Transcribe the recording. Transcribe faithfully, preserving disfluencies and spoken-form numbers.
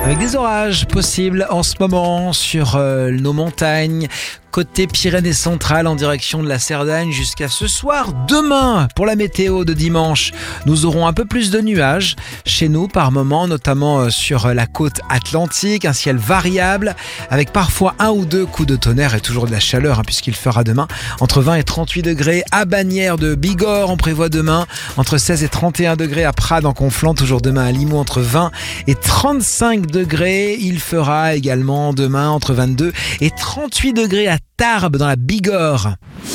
Avec des orages possibles en ce moment sur euh, nos montagnes, côté Pyrénées centrales en direction de la Cerdagne jusqu'à ce soir. Demain, pour la météo de dimanche, nous aurons un peu plus de nuages chez nous par moment, notamment sur la côte atlantique, un ciel variable avec parfois un ou deux coups de tonnerre et toujours de la chaleur hein, puisqu'il fera demain entre vingt et trente-huit degrés à Bagnères de Bigorre. On prévoit demain entre seize et trente et un degrés à Prades en Conflans, toujours demain à Limoux entre vingt et trente-cinq degrés. Il fera également demain entre vingt-deux et trente-huit degrés à Tarbes dans la Bigorre.